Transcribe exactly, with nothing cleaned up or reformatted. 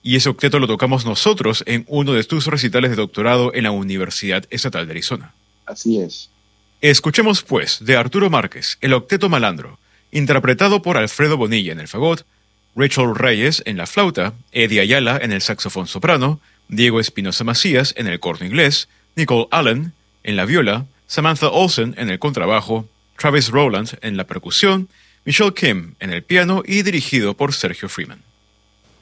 Y ese octeto lo tocamos nosotros en uno de tus recitales de doctorado en la Universidad Estatal de Arizona. Así es. Escuchemos, pues, de Arturo Márquez, el octeto malandro, interpretado por Alfredo Bonilla en el fagot, Rachel Reyes en la flauta, Eddie Ayala en el saxofón soprano, Diego Espinosa Macías en el corno inglés, Nicole Allen en la viola, Samantha Olsen en el contrabajo, Travis Rowland en la percusión, Michelle Kim en el piano y dirigido por Sergio Freeman.